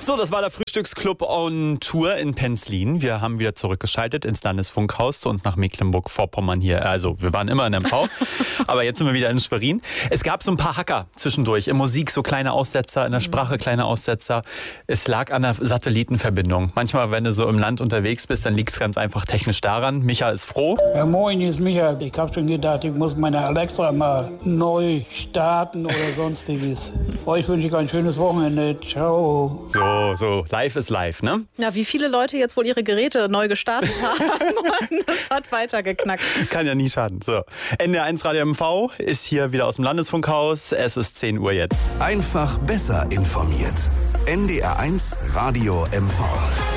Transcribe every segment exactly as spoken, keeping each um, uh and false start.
So, das war der Frühstücksclub on Tour in Penzlin. Wir haben wieder zurückgeschaltet ins Landesfunkhaus zu uns nach Mecklenburg-Vorpommern hier. Also, wir waren immer in M V, aber jetzt sind wir wieder in Schwerin. Es gab so ein paar Hacker zwischendurch. In Musik so kleine Aussetzer, in der Sprache kleine Aussetzer. Es lag an der Satellitenverbindung. Manchmal, wenn du so im Land unterwegs bist, dann liegt es ganz einfach technisch daran. Micha ist froh. Ja, moin, hier ist Micha. Ich habe schon gedacht, ich muss meine Alexa mal neu starten oder sonstiges. Euch wünsche ich ein schönes Wochenende. Ciao. So, so, live ist live, ne? Ja, wie viele Leute jetzt wohl ihre Geräte neu gestartet haben und es hat weitergeknackt. Kann ja nie schaden. So, N D R eins Radio M V ist hier wieder aus dem Landesfunkhaus. Es ist zehn Uhr jetzt. Einfach besser informiert. N D R eins Radio M V.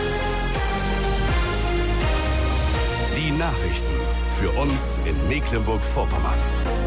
Die Nachrichten für uns in Mecklenburg-Vorpommern.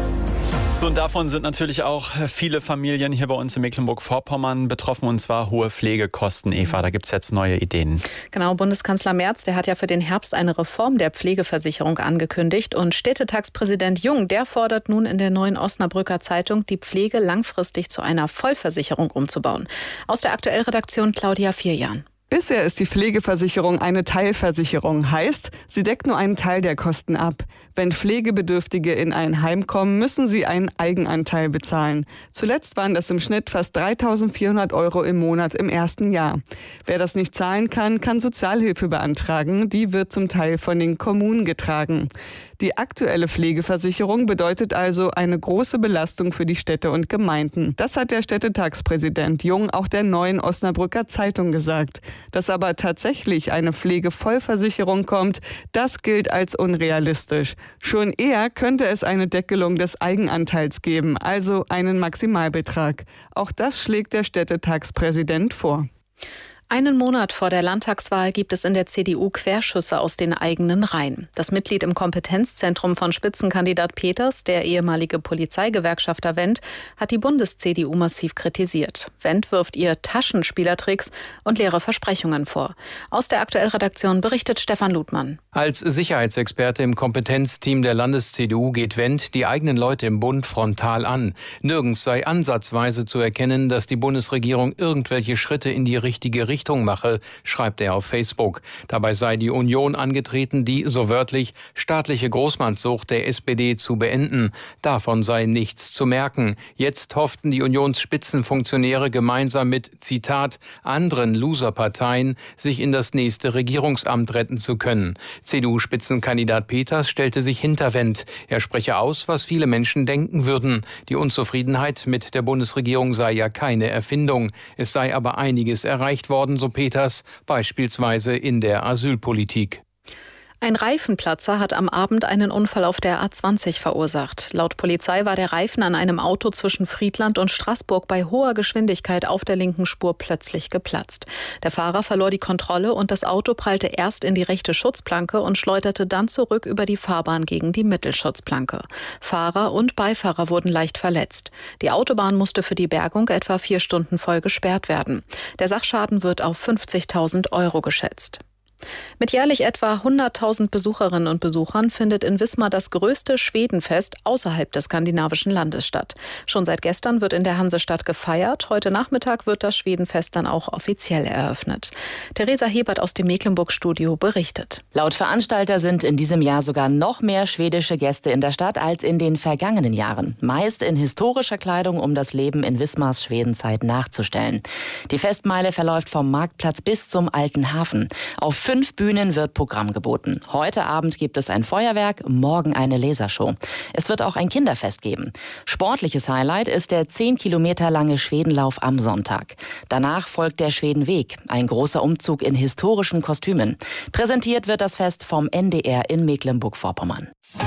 So, und davon sind natürlich auch viele Familien hier bei uns in Mecklenburg-Vorpommern betroffen, und zwar hohe Pflegekosten. Eva, da gibt es jetzt neue Ideen. Genau, Bundeskanzler Merz, der hat ja für den Herbst eine Reform der Pflegeversicherung angekündigt. Und Städtetagspräsident Jung, der fordert nun in der Neuen Osnabrücker Zeitung, die Pflege langfristig zu einer Vollversicherung umzubauen. Aus der Aktuellredaktion Claudia Vierjan. Bisher ist die Pflegeversicherung eine Teilversicherung, heißt, sie deckt nur einen Teil der Kosten ab. Wenn Pflegebedürftige in ein Heim kommen, müssen sie einen Eigenanteil bezahlen. Zuletzt waren das im Schnitt fast dreitausendvierhundert Euro im Monat im ersten Jahr. Wer das nicht zahlen kann, kann Sozialhilfe beantragen. Die wird zum Teil von den Kommunen getragen. Die aktuelle Pflegeversicherung bedeutet also eine große Belastung für die Städte und Gemeinden. Das hat der Städtetagspräsident Jung auch der Neuen Osnabrücker Zeitung gesagt. Dass aber tatsächlich eine Pflegevollversicherung kommt, das gilt als unrealistisch. Schon eher könnte es eine Deckelung des Eigenanteils geben, also einen Maximalbetrag. Auch das schlägt der Städtetagspräsident vor. Einen Monat vor der Landtagswahl gibt es in der C D U Querschüsse aus den eigenen Reihen. Das Mitglied im Kompetenzzentrum von Spitzenkandidat Peters, der ehemalige Polizeigewerkschafter Wendt, hat die Bundes-C D U massiv kritisiert. Wendt wirft ihr Taschenspielertricks und leere Versprechungen vor. Aus der Aktuellredaktion berichtet Stefan Ludmann. Als Sicherheitsexperte im Kompetenzteam der Landes-C D U geht Wendt die eigenen Leute im Bund frontal an. Nirgends sei ansatzweise zu erkennen, dass die Bundesregierung irgendwelche Schritte in die richtige Richtung mache, schreibt er auf Facebook. Dabei sei die Union angetreten, die, so wörtlich, staatliche Großmannssucht der S P D zu beenden. Davon sei nichts zu merken. Jetzt hofften die Unionsspitzenfunktionäre gemeinsam mit, Zitat, anderen Loserparteien, sich in das nächste Regierungsamt retten zu können. C D U-Spitzenkandidat Peters stellte sich hinter Wendt. Er spreche aus, was viele Menschen denken würden. Die Unzufriedenheit mit der Bundesregierung sei ja keine Erfindung. Es sei aber einiges erreicht worden, so Peters, beispielsweise in der Asylpolitik. Ein Reifenplatzer hat am Abend einen Unfall auf der A zwanzig verursacht. Laut Polizei war der Reifen an einem Auto zwischen Friedland und Straßburg bei hoher Geschwindigkeit auf der linken Spur plötzlich geplatzt. Der Fahrer verlor die Kontrolle und das Auto prallte erst in die rechte Schutzplanke und schleuderte dann zurück über die Fahrbahn gegen die Mittelschutzplanke. Fahrer und Beifahrer wurden leicht verletzt. Die Autobahn musste für die Bergung etwa vier Stunden voll gesperrt werden. Der Sachschaden wird auf fünfzigtausend Euro geschätzt. Mit jährlich etwa hunderttausend Besucherinnen und Besuchern findet in Wismar das größte Schwedenfest außerhalb des skandinavischen Landes statt. Schon seit gestern wird in der Hansestadt gefeiert. Heute Nachmittag wird das Schwedenfest dann auch offiziell eröffnet. Theresa Hebert aus dem Mecklenburg-Studio berichtet. Laut Veranstalter sind in diesem Jahr sogar noch mehr schwedische Gäste in der Stadt als in den vergangenen Jahren. Meist in historischer Kleidung, um das Leben in Wismars Schwedenzeit nachzustellen. Die Festmeile verläuft vom Marktplatz bis zum Alten Hafen. Auf fünf Bühnen wird Programm geboten. Heute Abend gibt es ein Feuerwerk, morgen eine Lasershow. Es wird auch ein Kinderfest geben. Sportliches Highlight ist der zehn Kilometer lange Schwedenlauf am Sonntag. Danach folgt der Schwedenweg, ein großer Umzug in historischen Kostümen. Präsentiert wird das Fest vom N D R in Mecklenburg-Vorpommern.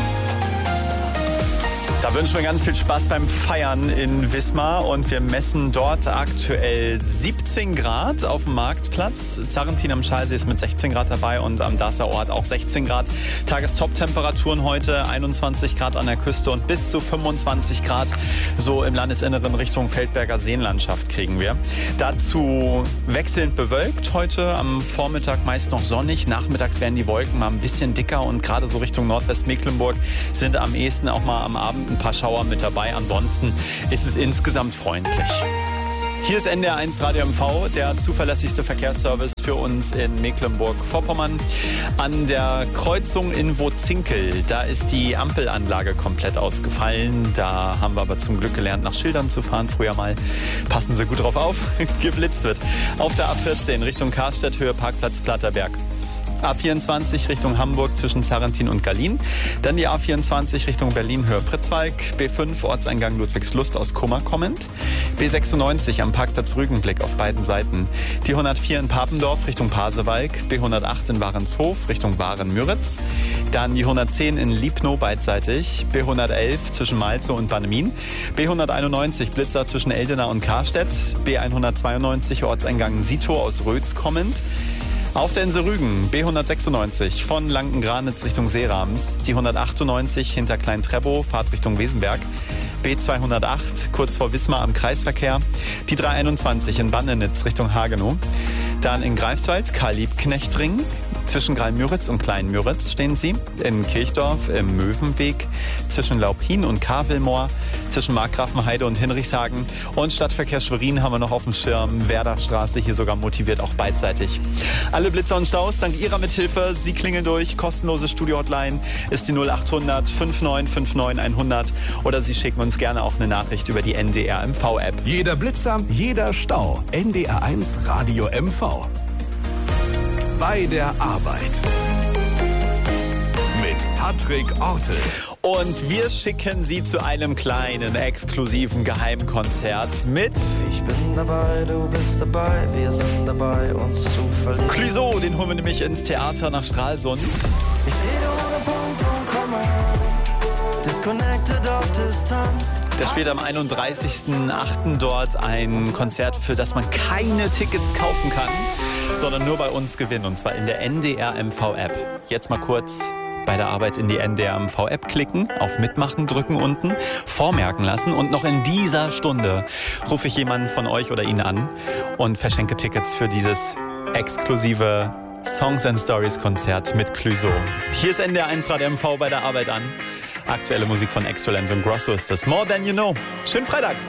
Da wünschen wir ganz viel Spaß beim Feiern in Wismar und wir messen dort aktuell siebzehn Grad auf dem Marktplatz. Zarrentin am Schalsee ist mit sechzehn Grad dabei und am Darßer Ort auch sechzehn Grad. Tagestop-Temperaturen heute einundzwanzig Grad an der Küste und bis zu fünfundzwanzig Grad so im Landesinneren Richtung Feldberger Seenlandschaft kriegen wir. Dazu wechselnd bewölkt heute, am Vormittag meist noch sonnig. Nachmittags werden die Wolken mal ein bisschen dicker und gerade so Richtung Nordwestmecklenburg sind am ehesten auch mal am Abend ein paar Schauer mit dabei. Ansonsten ist es insgesamt freundlich. Hier ist N D R eins Radio M V, der zuverlässigste Verkehrsservice für uns in Mecklenburg-Vorpommern. An der Kreuzung in Wozinkel, da ist die Ampelanlage komplett ausgefallen. Da haben wir aber zum Glück gelernt, nach Schildern zu fahren. Früher mal, passen Sie gut drauf auf, geblitzt wird. Auf der A vierzehn Richtung Karstedt, Höhe Parkplatz Platterberg. A vierundzwanzig Richtung Hamburg zwischen Zarrentin und Gallien. Dann die A vierundzwanzig Richtung Berlin, Höhe Pritzwalk. B fünf Ortseingang Ludwigslust aus Kummer kommend. B sechsundneunzig am Parkplatz Rügenblick auf beiden Seiten. Die hundertvier in Papendorf Richtung Pasewalk. B hundertacht in Warenshof Richtung Waren-Müritz. Dann die hundertzehn in Liebnow beidseitig. B hundertelf zwischen Malzow und Bannemin. B hunderteinundneunzig Blitzer zwischen Eldena und Karstedt. B hundertzweiundneunzig Ortseingang Sitow aus Rötz kommend. Auf der Insel Rügen B hundertsechsundneunzig von Lanken-Granitz Richtung Seerams, die hundertachtundneunzig hinter Klein-Treppow, Fahrt Richtung Wesenberg, B zweihundertacht kurz vor Wismar am Kreisverkehr, die dreihunderteinundzwanzig in Bandenitz Richtung Hagenow, dann in Greifswald Karl-Liebknecht-Ring, zwischen Greil-Müritz und Klein-Müritz stehen sie, in Kirchdorf im Möwenweg, zwischen Laubhin und Kavelmoor, zwischen Markgrafenheide und Hinrichshagen und Stadtverkehr Schwerin haben wir noch auf dem Schirm, Werderstraße hier sogar motiviert, auch beidseitig. Alle Blitzer und Staus dank Ihrer Mithilfe, Sie klingeln durch, kostenlose Studio-Hotline ist die null achthundert neunundfünfzig neunundfünfzig hundert oder Sie schicken uns gerne auch eine Nachricht über die N D R M V-App. Jeder Blitzer, jeder Stau. N D R eins Radio M V. Bei der Arbeit. Mit Patrick Ortel. Und wir schicken Sie zu einem kleinen, exklusiven Geheimkonzert mit Ich bin dabei, du bist dabei, wir sind dabei, uns zu verlieben. Clouseau, den holen wir nämlich ins Theater nach Stralsund. Ich rede ohne Punkt und Komma, disconnected auf Distanz. Der spielt am einunddreißigsten achten dort ein Konzert, für das man keine Tickets kaufen kann, sondern nur bei uns gewinnen, und zwar in der N D R M V-App. Jetzt mal kurz bei der Arbeit in die N D R M V-App klicken, auf Mitmachen drücken unten, vormerken lassen und noch in dieser Stunde rufe ich jemanden von euch oder Ihnen an und verschenke Tickets für dieses exklusive Songs and Stories Konzert mit Clouseau. Hier ist N D R eins Radio M V bei der Arbeit an. Aktuelle Musik von Extraland und Grosso ist das. More Than You Know. Schönen Freitag!